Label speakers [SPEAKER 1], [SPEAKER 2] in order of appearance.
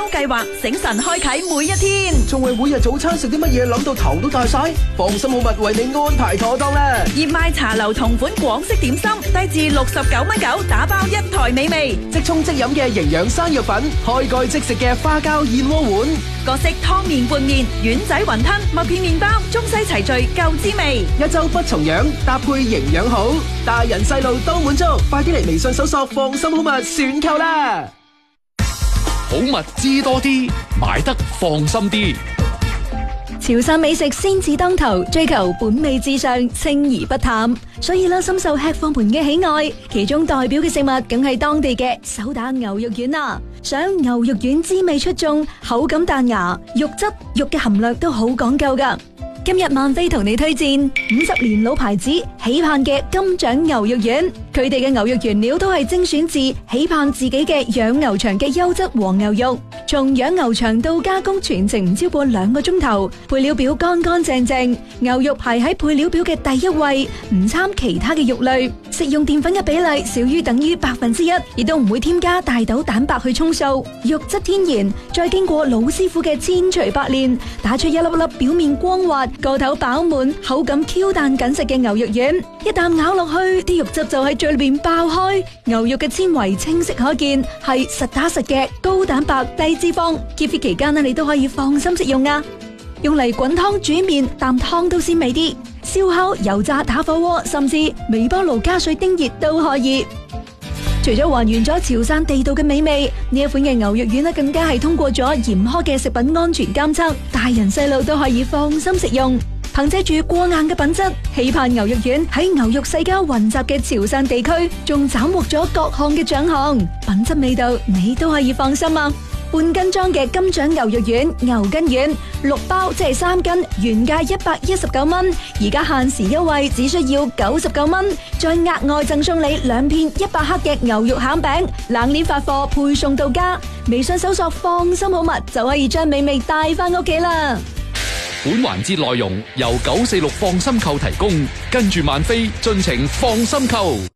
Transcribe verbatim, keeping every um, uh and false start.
[SPEAKER 1] 計劃，醒神開啟每一天。
[SPEAKER 2] 仲為每日早餐食啲乜嘢諗到頭都大晒？放心好物為你安排妥當啦！
[SPEAKER 1] 熱賣茶樓同款廣式點心，低至六十九蚊九，打包一台美味。
[SPEAKER 2] 即沖即飲嘅營養生藥粉，開蓋即食嘅花膠燕窩碗，
[SPEAKER 1] 各式湯麵拌麵、丸仔雲吞、麥片麵包，中西齊聚夠滋味。
[SPEAKER 2] 一周不重樣，搭配營養好，大人細路都滿足。快啲嚟微信搜索放心好物選購啦！
[SPEAKER 3] 好物知多啲，買得放心啲。
[SPEAKER 4] 潮汕美食先至當頭，追求本味至上，清而不淡，所以啦，深受吃貨們嘅喜愛。其中代表嘅食物，梗係當地嘅手打牛肉丸啦。想牛肉丸滋味出眾，口感彈牙，肉質肉嘅含量都好講究噶。今日萬飛同你推薦五十年老牌子喜盼嘅金獎牛肉丸，佢哋嘅牛肉原料都係精選自喜盼自己嘅養牛場嘅優質黃牛肉，從養牛場到加工全程唔超過兩個鐘頭，配料表乾乾淨淨，牛肉排喺配料表嘅第一位，唔參其他嘅肉類，食用澱粉嘅比例少於等於百分之一，亦都唔會添加大豆蛋白去沖數，肉質天然，再經過老師傅嘅千錘百煉，打出一粒粒表面光滑，個頭飽滿，口感 Q 彈緊實嘅牛肉丸，一啖咬落去，啲肉汁就喺嘴裏邊爆開，牛肉嘅纖維清晰可見，係實打實嘅高蛋白低脂肪。keep fit 期間呢，你都可以放心食用啊！用嚟滾湯煮麵，啖湯都鮮味啲。燒烤、油炸、打火鍋，甚至微波爐加水叮熱都可以。除咗還原咗潮汕地道嘅美味，呢一款嘅牛肉丸呢，更加係通過咗嚴苛嘅食品安全監測，大人細路都可以放心食用。憑借住過硬嘅品質，喜盼牛肉丸喺牛肉世家混雜嘅潮汕地區，仲斬獲咗各項嘅獎項，品質味道你都可以放心啊！半斤裝嘅金獎牛肉丸、牛筋丸，六包即係三斤，原價一百一十九蚊，而家限時優惠，只需要九十九蚊，再額外贈送你兩片一百克嘅牛肉餡餅，冷鏈發貨配送到家。微信搜索放心好物就可以將美味帶翻屋企啦。
[SPEAKER 3] 本環節內容由九四六放心購提供，跟住萬飛盡情放心購。